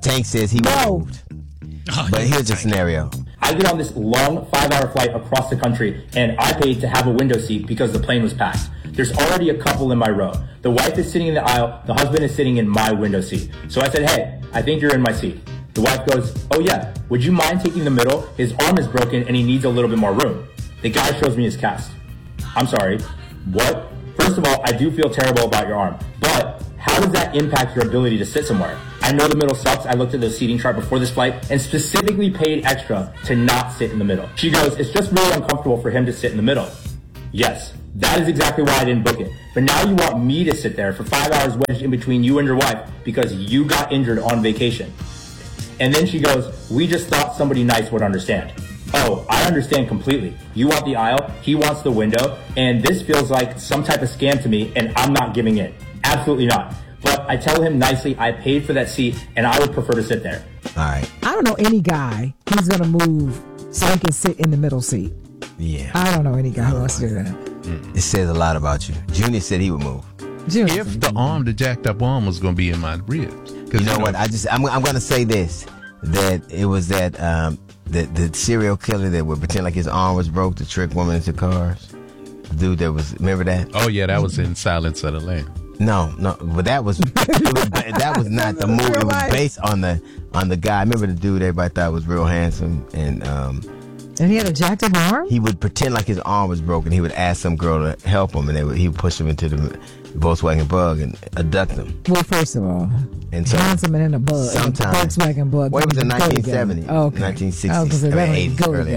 Tank says he moved. But here's the scenario. I get on this long 5-hour flight across the country, and I paid to have a window seat because the plane was packed. There's already a couple in my row. The wife is sitting in the aisle. The husband is sitting in my window seat. So I said, hey, I think you're in my seat. The wife goes, oh yeah, would you mind taking the middle? His arm is broken and he needs a little bit more room. The guy shows me his cast. I'm sorry, what? First of all, I do feel terrible about your arm, but how does that impact your ability to sit somewhere? I know the middle sucks. I looked at the seating chart before this flight and specifically paid extra to not sit in the middle. She goes, it's just really uncomfortable for him to sit in the middle. Yes, that is exactly why I didn't book it. But now you want me to sit there for 5 hours wedged in between you and your wife because you got injured on vacation. And then she goes, we just thought somebody nice would understand. Oh, I understand completely. You want the aisle, he wants the window, and this feels like some type of scam to me, and I'm not giving in. Absolutely not. But I tell him nicely, I paid for that seat, and I would prefer to sit there. All right. I don't know any guy who's going to move so he can sit in the middle seat. Yeah. I don't know any guy who wants to do that. It says a lot about you. Junior said he would move. If the jacked up arm was going to be in my ribs. You know what? I'm going to say this, that it was that the serial killer that would pretend like his arm was broke to trick women into cars. The dude that was, remember that? Oh yeah, that was in Silence of the Lambs. No, but that was that was not the movie. It was based on the guy. I remember the dude everybody thought was real handsome, and he had a jacked up arm. He would pretend like his arm was broken. He would ask some girl to help him, and he would push him into the Volkswagen Bug and abduct him. Well, first of all, and so handsome and in a bug, sometimes Volkswagen Bug. What was it, 1970? Oh, okay. 1960s, 80s, early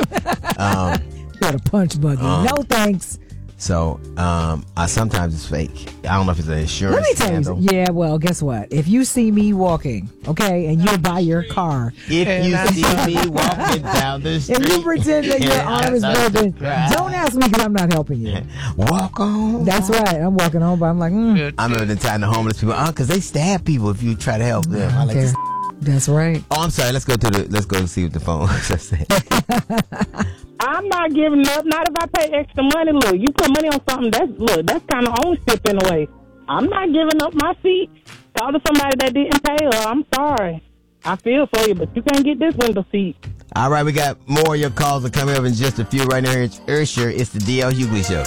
80s. Got a punch buggy. No thanks. So, sometimes it's fake. I don't know if it's an insurance Let me tell scandal. you. Yeah, well, guess what? If you see me walking, okay, and you buy your car. If you see me walking down the street. If you pretend that your arm is broken, don't ask me because I'm not helping you. Walk on. That's right. I'm walking home, but I'm like, I remember the time the homeless people, because they stab people if you try to help them. I like this. That's right. Oh, I'm sorry. Let's go see what the phone says. I'm not giving up. Not if I pay extra money. Look, you put money on something. That's kind of ownership in a way. I'm not giving up my seat. Talk to somebody that didn't pay her. I'm sorry. I feel for you, but you can't get this window seat. All right, we got more of your calls are coming up in just a few right now. It's Ursher. It's the DL Hughley Show.